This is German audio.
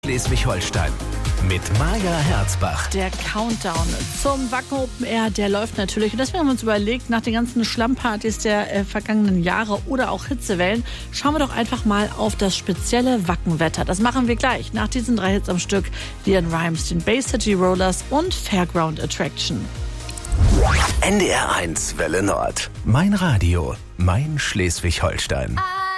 Schleswig-Holstein. Mit Maja Herzbach. Der Countdown zum Wacken Open Air, der läuft natürlich. Und deswegen haben wir uns überlegt, nach den ganzen Schlammpartys der vergangenen Jahre oder auch Hitzewellen, schauen wir doch einfach mal auf das spezielle Wackenwetter. Das machen wir gleich nach diesen 3 Hits am Stück. LeAnn Rimes, den Bay City Rollers und Fairground Attraction. NDR 1 Welle Nord. Mein Radio, mein Schleswig-Holstein.